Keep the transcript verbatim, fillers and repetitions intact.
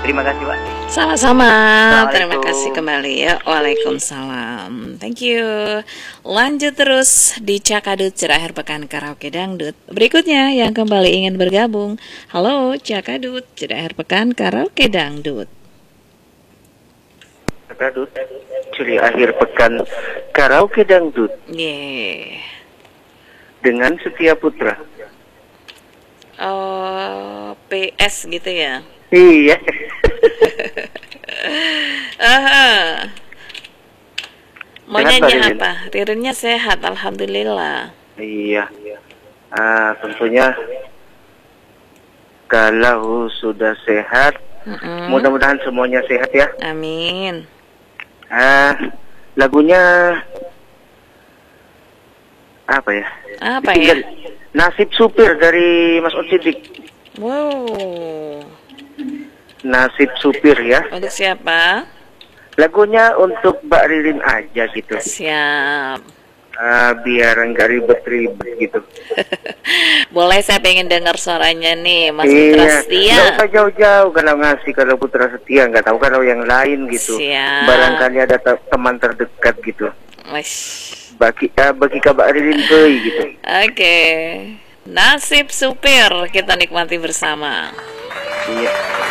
Terima kasih, Pak. Sama-sama. Terima kasih kembali ya. Waalaikumsalam. Thank you. Lanjut terus di Cakadut Cerah Akhir Pekan Karaoke Dangdut. Berikutnya yang kembali ingin bergabung. Halo Cakadut Cerah Akhir Pekan Karaoke Dangdut. Cakadut Cerah Akhir Pekan Karaoke Dangdut. Yeah. Dengan Setia Putra. Oh, P S gitu ya. Iya. Aha. Mau Sehat, nyanyi Ririn? apa? Ririnnya sehat, alhamdulillah. Iya. Ah, tentunya kalau sudah sehat, Mm-mm. mudah-mudahan semuanya sehat ya. Amin. Ah, lagunya apa ya? Apa ya? Tinggal Nasib Supir dari Mas Ud Siddiq. Wow. Nasib Supir ya. Untuk siapa? Lagunya untuk Mbak Ririn aja gitu. Siap. Ah, biar nggak ribet-ribet gitu. Boleh, saya pengen dengar suaranya nih, Mas Putra Iya, Setia. nggak usah jauh-jauh kalau ngasih kalau Putra Setia, nggak tahu kalau yang lain gitu. Siap. Barangkali ada te- teman terdekat gitu. Wish. Bagi uh, bagi Mbak Ririn Boy gitu. Oke. Nasib Supir kita nikmati bersama. Iya.